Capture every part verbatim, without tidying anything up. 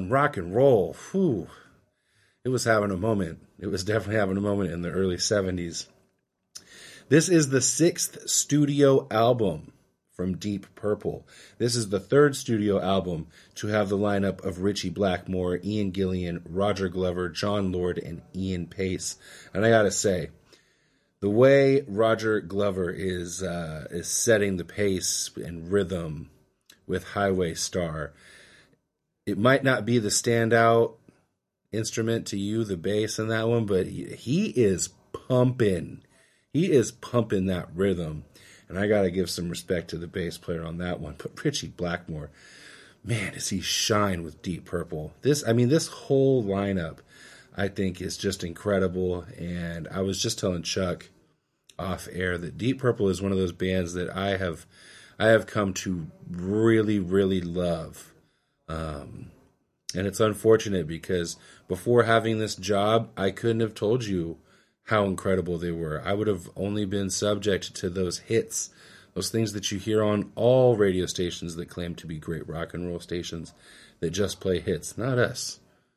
on rock and roll. Whew. It was having a moment. It was definitely having a moment in the early seventies. This is the sixth studio album from Deep Purple. This is the third studio album to have the lineup of Ritchie Blackmore, Ian Gillan, Roger Glover, John Lord, and Ian Pace. And I gotta say, the way Roger Glover is uh, is setting the pace and rhythm with Highway Star, it might not be the standout instrument to you, the bass in that one, but he, he is pumping. He is pumping that rhythm. And I got to give some respect to the bass player on that one. But Ritchie Blackmore, man, does he shine with Deep Purple. This, I mean, this whole lineup, I think, is just incredible. And I was just telling Chuck off air that Deep Purple is one of those bands that I have, I have come to really, really love. Um, and it's unfortunate because before having this job, I couldn't have told you how incredible they were. I would have only been subject to those hits, those things that you hear on all radio stations that claim to be great rock and roll stations that just play hits. Not us.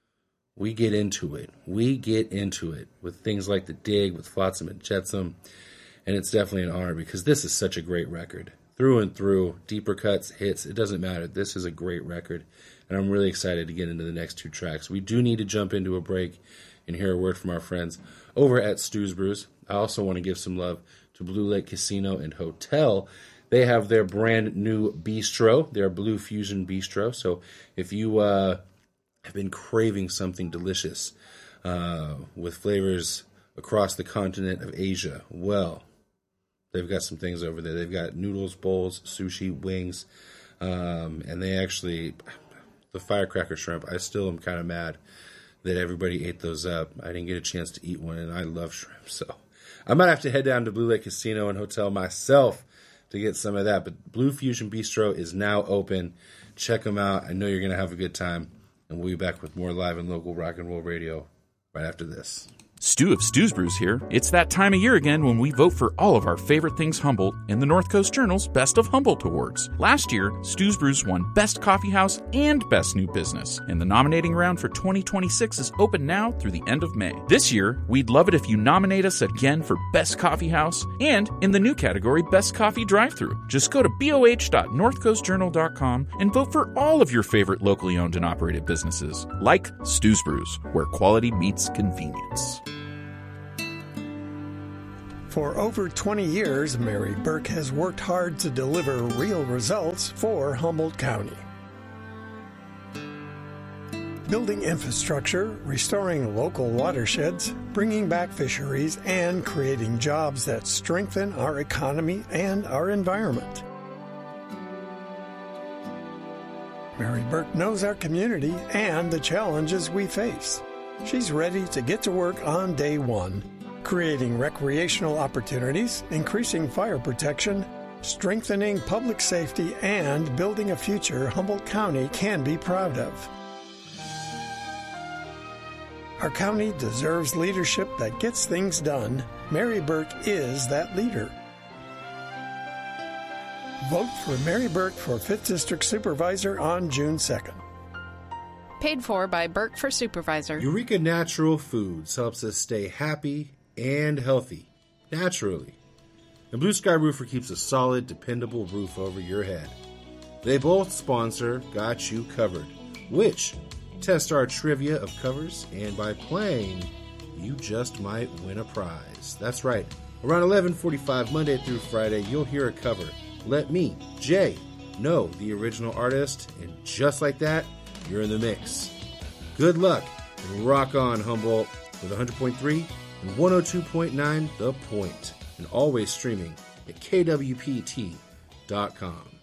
We get into it. We get into it with things like The Dig, with Flotsam and Jetsam, and it's definitely an honor because this is such a great record. Through and through, deeper cuts, hits, it doesn't matter. This is a great record, and I'm really excited to get into the next two tracks. We do need to jump into a break and hear a word from our friends over at Stu's Brews. I also want to give some love to Blue Lake Casino and Hotel. They have their brand new bistro, their Blue Fusion Bistro. So if you uh, have been craving something delicious uh, with flavors across the continent of Asia, well, they've got some things over there. They've got noodles, bowls, sushi, wings, um, and they actually, the firecracker shrimp, I still am kind of mad that everybody ate those up. I didn't get a chance to eat one, and I love shrimp. So I might have to head down to Blue Lake Casino and Hotel myself to get some of that. But Blue Fusion Bistro is now open. Check them out. I know you're going to have a good time. And we'll be back with more live and local rock and roll radio right after this. Stu of Stu's Brews here. It's that time of year again when we vote for all of our favorite things Humboldt in the North Coast Journal's Best of Humboldt Awards. Last year, Stu's Brews won Best Coffee House and Best New Business, and the nominating round for twenty twenty-six is open now through the end of May. This year, we'd love it if you nominate us again for Best Coffee House and in the new category Best Coffee Drive-Thru. Just go to b o h dot north coast journal dot com and vote for all of your favorite locally owned and operated businesses, like Stu's Brews, where quality meets convenience. For over twenty years, Mary Burke has worked hard to deliver real results for Humboldt County. Building infrastructure, restoring local watersheds, bringing back fisheries, and creating jobs that strengthen our economy and our environment. Mary Burke knows our community and the challenges we face. She's ready to get to work on day one, creating recreational opportunities, increasing fire protection, strengthening public safety, and building a future Humboldt County can be proud of. Our county deserves leadership that gets things done. Mary Burke is that leader. Vote for Mary Burke for fifth District Supervisor on June second. Paid for by Burke for Supervisor. Eureka Natural Foods helps us stay happy and healthy, naturally. And Blue Sky Roofer keeps a solid, dependable roof over your head. They both sponsor Got You Covered, which test our trivia of covers, and by playing, you just might win a prize. That's right. Around eleven forty-five, Monday through Friday, you'll hear a cover. Let me, Jay, know the original artist, and just like that, you're in the mix. Good luck, and rock on, Humboldt, with one hundred point three and one oh two point nine The Point, and always streaming at K W P T dot com.